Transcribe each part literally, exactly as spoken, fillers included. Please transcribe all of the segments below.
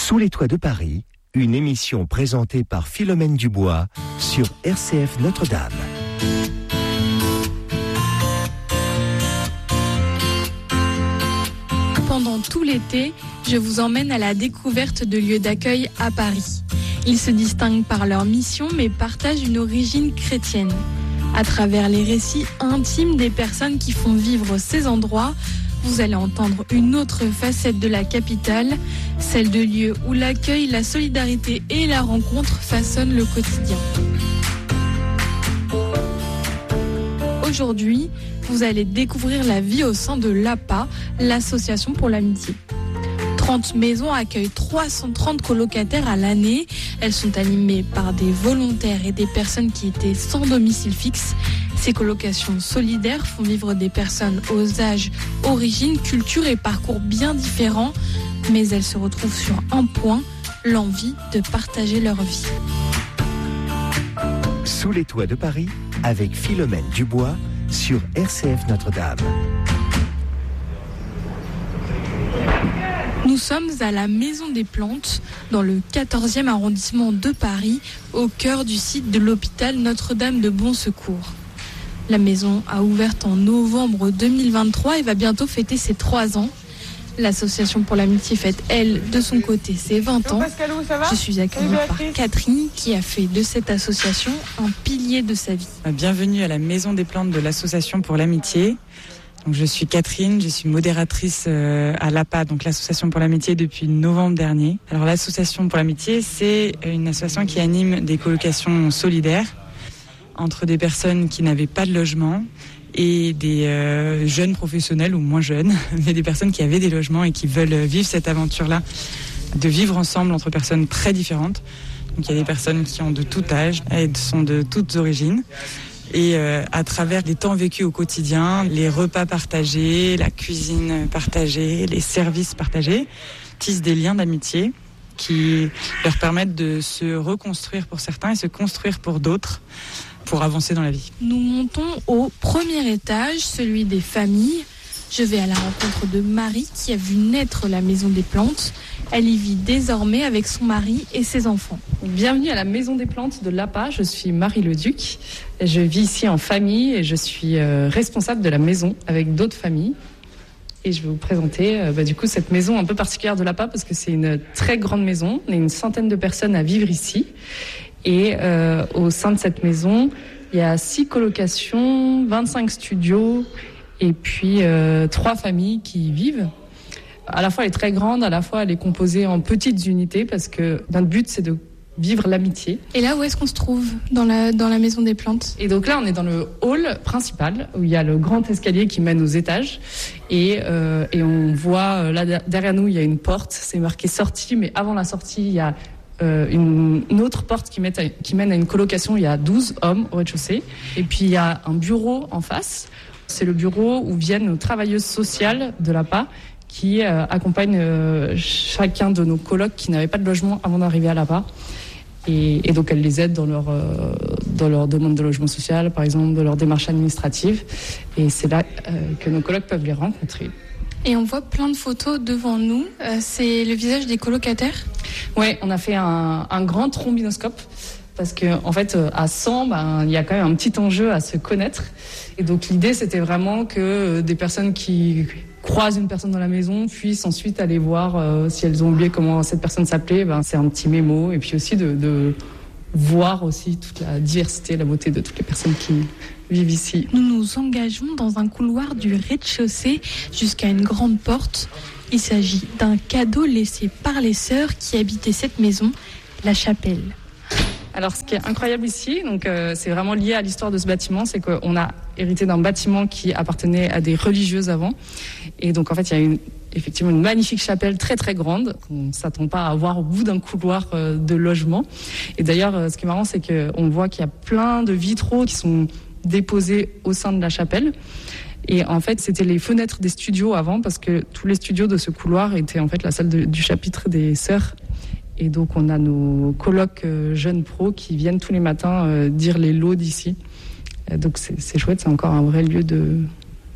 Sous les toits de Paris, une émission présentée par Philomène Dubois sur R C F Notre-Dame. Pendant tout l'été, je vous emmène à la découverte de lieux d'accueil à Paris. Ils se distinguent par leur mission mais partagent une origine chrétienne. À travers les récits intimes des personnes qui font vivre ces endroits, vous allez entendre une autre facette de la capitale, celle de lieux où l'accueil, la solidarité et la rencontre façonnent le quotidien. Aujourd'hui, vous allez découvrir la vie au sein de l'A P A, l'association pour l'amitié. trente maisons accueillent trois cent trente colocataires à l'année. Elles sont animées par des volontaires et des personnes qui étaient sans domicile fixe. Ces colocations solidaires font vivre des personnes aux âges, origines, cultures et parcours bien différents. Mais elles se retrouvent sur un point, l'envie de partager leur vie. Sous les toits de Paris, avec Philomène Dubois sur R C F Notre-Dame. Nous sommes à la Maison des Plantes, dans le quatorzième arrondissement de Paris, au cœur du site de l'hôpital Notre-Dame de Bon Secours. La maison a ouvert en novembre deux mille vingt-trois et va bientôt fêter ses trois ans. L'association pour l'amitié fête, elle, de son côté, ses vingt ans. Je suis accueillie par Catherine, qui a fait de cette association un pilier de sa vie. Bienvenue à la Maison des Plantes de l'association pour l'amitié. Donc, je suis Catherine, je suis modératrice euh, à l'A P A, donc l'association pour l'amitié, depuis novembre dernier. Alors l'association pour l'amitié, c'est une association qui anime des colocations solidaires entre des personnes qui n'avaient pas de logement et des euh, jeunes professionnels ou moins jeunes, mais des personnes qui avaient des logements et qui veulent vivre cette aventure-là, de vivre ensemble entre personnes très différentes. Donc il y a des personnes qui ont de tout âge et sont de toutes origines. Et euh, à travers les temps vécus au quotidien, les repas partagés, la cuisine partagée, les services partagés, tissent des liens d'amitié qui leur permettent de se reconstruire pour certains et se construire pour d'autres, pour avancer dans la vie. Nous montons au premier étage, celui des familles. Je vais à la rencontre de Marie qui a vu naître la Maison des Plantes. Elle y vit désormais avec son mari et ses enfants. Bienvenue à la Maison des Plantes de l'A P A. Je suis Marie Leduc. Je vis ici en famille et je suis responsable de la maison avec d'autres familles. Et je vais vous présenter bah, du coup cette maison un peu particulière de l'A P A parce que c'est une très grande maison. On est une centaine de personnes à vivre ici. Et euh, au sein de cette maison, il y a six colocations, vingt-cinq studios et puis euh, trois familles qui y vivent. À la fois, elle est très grande, à la fois, elle est composée en petites unités parce que notre but, c'est de vivre l'amitié. Et là, où est-ce qu'on se trouve dans la, dans la Maison des Plantes ? Et donc là, on est dans le hall principal où il y a le grand escalier qui mène aux étages. Et, euh, et on voit, là, derrière nous, il y a une porte. C'est marqué sortie, mais avant la sortie, il y a Euh, une, une autre porte qui, met à, qui mène à une colocation. Il y a douze hommes au rez-de-chaussée. Et puis il y a un bureau en face. C'est le bureau où viennent nos travailleuses sociales de l'A P A qui euh, accompagnent euh, chacun de nos colocs qui n'avaient pas de logement avant d'arriver à l'A P A. Et, et donc elles les aident dans leur, euh, dans leur demande de logement social, par exemple, de leur démarche administrative. Et c'est là euh, que nos colocs peuvent les rencontrer. Et on voit plein de photos devant nous. Euh, c'est le visage des colocataires ? Ouais, on a fait un, un grand trombinoscope parce que en fait, à cent, ben, il y a quand même un petit enjeu à se connaître. Et donc l'idée, c'était vraiment que des personnes qui croisent une personne dans la maison puissent ensuite aller voir euh, si elles ont oublié comment cette personne s'appelait. Ben, c'est un petit mémo et puis aussi de, de voir aussi toute la diversité, la beauté de toutes les personnes qui vivent ici. Nous nous engageons dans un couloir du rez-de-chaussée jusqu'à une grande porte. Il s'agit d'un cadeau laissé par les sœurs qui habitaient cette maison, la chapelle. Alors ce qui est incroyable ici, donc, euh, c'est vraiment lié à l'histoire de ce bâtiment, c'est qu'on a hérité d'un bâtiment qui appartenait à des religieuses avant. Et donc en fait il y a une, effectivement une magnifique chapelle très très grande qu'on ne s'attend pas à voir au bout d'un couloir euh, de logement. Et d'ailleurs euh, ce qui est marrant, c'est qu'on voit qu'il y a plein de vitraux qui sont déposés au sein de la chapelle. Et en fait, c'était les fenêtres des studios avant, parce que tous les studios de ce couloir étaient en fait la salle de, du chapitre des sœurs. Et donc, on a nos colocs euh, jeunes pros qui viennent tous les matins euh, dire les lots d'ici. Et donc, c'est, c'est chouette, c'est encore un vrai lieu de,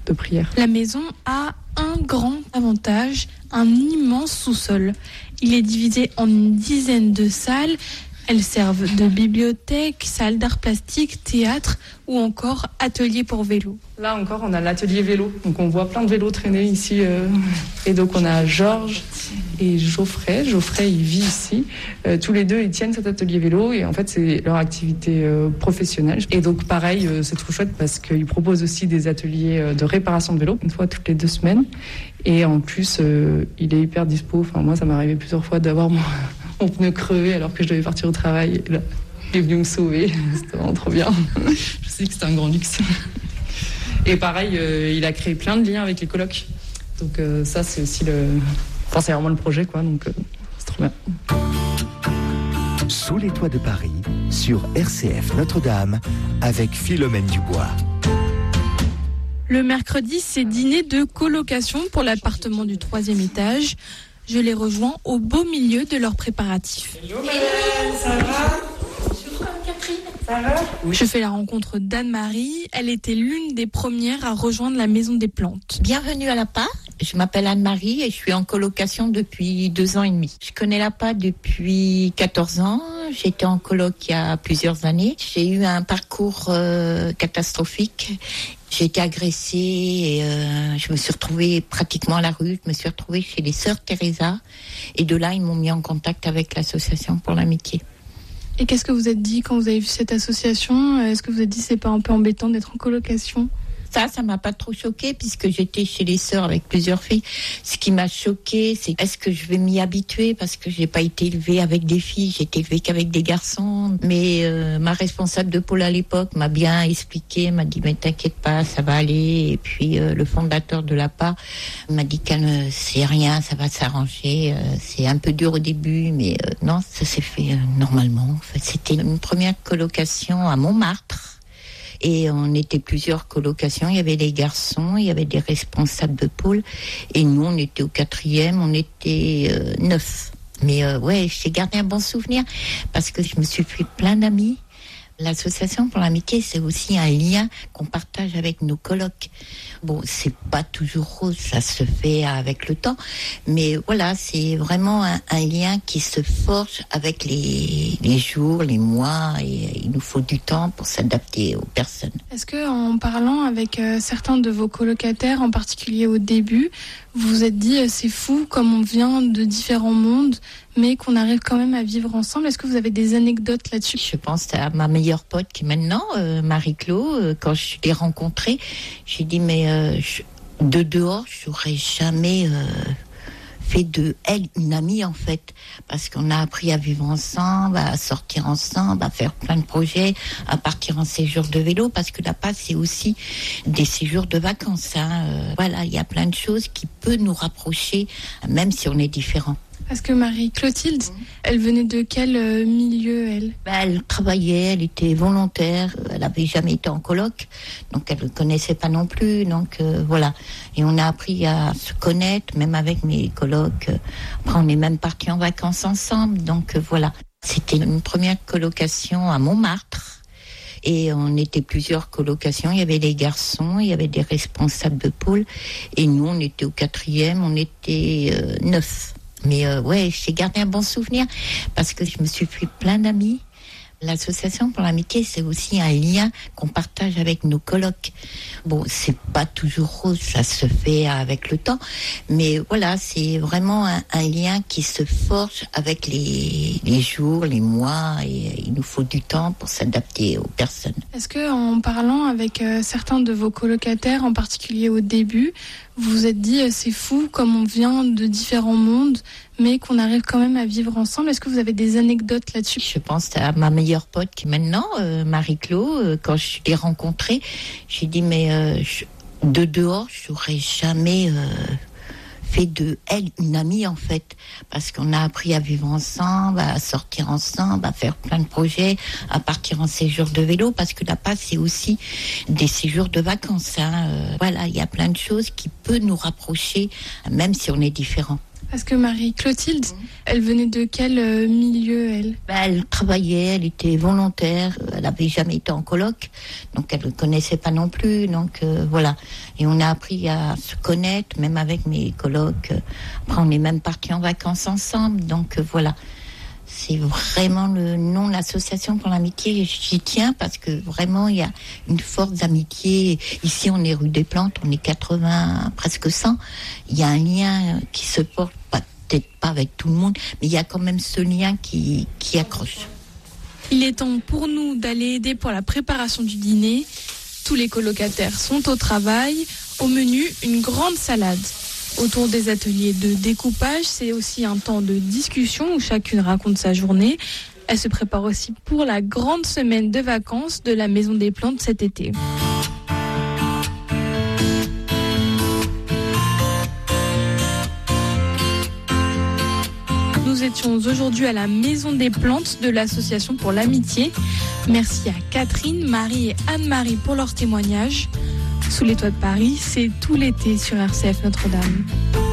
de prière. La maison a un grand avantage, un immense sous-sol. Il est divisé en une dizaine de salles. Elles servent de bibliothèque, salle d'art plastique, théâtre ou encore atelier pour vélo. Là encore, on a l'atelier vélo. Donc on voit plein de vélos traîner ici. Euh, et donc on a Georges et Geoffrey. Geoffrey, il vit ici. Euh, tous les deux, ils tiennent cet atelier vélo. Et en fait, c'est leur activité euh, professionnelle. Et donc pareil, euh, c'est trop chouette parce qu'ils proposent aussi des ateliers euh, de réparation de vélo, une fois toutes les deux semaines. Et en plus, euh, il est hyper dispo. Enfin, moi, ça m'est arrivé plusieurs fois d'avoir mon... mon pneu crevé alors que je devais partir au travail. Et là, il est venu me sauver. C'était vraiment trop bien. Je sais que c'était un grand luxe. Et pareil, euh, il a créé plein de liens avec les colocs. Donc euh, ça, c'est aussi le... Enfin, c'est vraiment le projet, quoi. Donc euh, c'est trop bien. Sous les toits de Paris, sur R C F Notre-Dame, avec Philomène Dubois. Le mercredi, c'est dîner de colocation pour l'appartement du troisième étage. Je les rejoins au beau milieu de leurs préparatifs. Hello madame, ça va ? Ça va ? Je fais la rencontre d'Anne-Marie. Elle était l'une des premières à rejoindre la Maison des Plantes. Bienvenue à l'A P A. Je m'appelle Anne-Marie et je suis en colocation depuis deux ans et demi. Je connais l'A P A depuis quatorze ans. J'étais en coloc il y a plusieurs années. J'ai eu un parcours euh, catastrophique. J'ai été agressée et euh, je me suis retrouvée pratiquement à la rue. Je me suis retrouvée chez les Sœurs Teresa. Et de là, ils m'ont mis en contact avec l'association pour l'amitié. Et qu'est-ce que vous êtes dit quand vous avez vu cette association ? Est-ce que vous êtes dit c'est pas un peu embêtant d'être en colocation ? Ça, ça m'a pas trop choquée puisque j'étais chez les sœurs avec plusieurs filles. Ce qui m'a choquée, c'est est-ce que je vais m'y habituer parce que j'ai pas été élevée avec des filles, j'ai été élevée qu'avec des garçons. Mais euh, ma responsable de pôle à l'époque m'a bien expliqué, m'a dit mais t'inquiète pas, ça va aller. Et puis euh, le fondateur de l'A P A m'a dit qu'elle c'est rien, ça va s'arranger. Euh, c'est un peu dur au début, mais euh, non, ça s'est fait euh, normalement. En fait, c'était une première colocation à Montmartre. Et on était plusieurs colocations, il y avait les garçons, il y avait des responsables de pôle, et nous on était au quatrième, on était euh, neuf. Mais euh, ouais, j'ai gardé un bon souvenir, parce que je me suis fait plein d'amis. L'association pour l'amitié, c'est aussi un lien qu'on partage avec nos colocs. Bon, c'est pas toujours rose, ça se fait avec le temps, mais voilà, c'est vraiment un, un lien qui se forge avec les, les jours, les mois, et il nous faut du temps pour s'adapter aux personnes. Est-ce que, en parlant avec euh, certains de vos colocataires, en particulier au début, vous vous êtes dit euh, c'est fou comme on vient de différents mondes, mais qu'on arrive quand même à vivre ensemble. Est-ce que vous avez des anecdotes là-dessus ? Je pense à ma meilleure pote qui est maintenant, euh, Marie-Claude. Euh, quand je l'ai rencontrée, j'ai dit mais euh, je, de dehors, je n'aurais jamais euh, fait de elle une amie en fait, parce qu'on a appris à vivre ensemble, à sortir ensemble, à faire plein de projets, à partir en séjour de vélo, parce que la P A c'est aussi des séjours de vacances. Hein. Euh, voilà, il y a plein de choses qui peuvent nous rapprocher, même si on est différents. Parce que Marie-Clotilde, elle venait de quel euh, milieu, elle ? Ben, elle travaillait, elle était volontaire, elle n'avait jamais été en coloc, donc elle ne connaissait pas non plus, donc euh, voilà. Et on a appris à se connaître, même avec mes colocs. Après, on est même partis en vacances ensemble, donc euh, voilà. C'était une première colocation à Montmartre. Et on était plusieurs colocations, il y avait les garçons, il y avait des responsables de pôle, et nous, on était au quatrième, on était euh, neuf. Mais euh, ouais, j'ai gardé un bon souvenir parce que je me suis fait plein d'amis. L'association pour l'amitié, c'est aussi un lien qu'on partage avec nos colocs. Bon, c'est pas toujours rose, ça se fait avec le temps, mais voilà, c'est vraiment un, un lien qui se forge avec les, les jours, les mois, et il nous faut du temps pour s'adapter aux personnes. Est-ce que, en parlant avec euh, certains de vos colocataires, en particulier au début, vous vous êtes dit euh, c'est fou comme on vient de différents mondes, mais qu'on arrive quand même à vivre ensemble. Est-ce que vous avez des anecdotes là-dessus ? Je pense à ma meilleure pote qui est maintenant, euh, Marie-Claude. Euh, quand je l'ai rencontrée, j'ai dit mais euh, je, de dehors, je n'aurais jamais euh, fait de elle une amie en fait, parce qu'on a appris à vivre ensemble, à sortir ensemble, à faire plein de projets, à partir en séjour de vélo, parce que la P A c'est aussi des séjours de vacances. Hein. Euh, voilà, il y a plein de choses qui peuvent nous rapprocher, même si on est différents. Parce que Marie-Clotilde, elle venait de quel euh, milieu, elle? Ben, elle travaillait, elle était volontaire, elle n'avait jamais été en coloc, donc elle ne connaissait pas non plus, donc euh, voilà. Et on a appris à se connaître, même avec mes colocs. Après, on est même partis en vacances ensemble, donc euh, voilà. C'est vraiment le nom de l'association pour l'amitié. J'y tiens parce que vraiment, il y a une forte amitié. Ici, on est rue des Plantes, on est quatre-vingts, presque cent. Il y a un lien qui se porte, pas, peut-être pas avec tout le monde, mais il y a quand même ce lien qui, qui accroche. Il est temps pour nous d'aller aider pour la préparation du dîner. Tous les colocataires sont au travail. Au menu, une grande salade. Autour des ateliers de découpage, c'est aussi un temps de discussion où chacune raconte sa journée. Elle se prépare aussi pour la grande semaine de vacances de la Maison des Plantes cet été. Nous étions aujourd'hui à la Maison des Plantes de l'Association pour l'Amitié. Merci à Catherine, Marie et Anne-Marie pour leur témoignage. Sous les toits de Paris, c'est tout l'été sur R C F Notre-Dame.